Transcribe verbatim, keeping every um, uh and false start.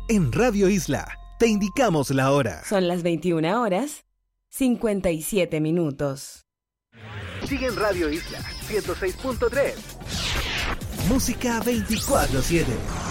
En Radio Isla, te indicamos la hora. Son las veintiuna horas, cincuenta y siete minutos. Sigue en Radio Isla, ciento seis punto tres. Música veinticuatro siete.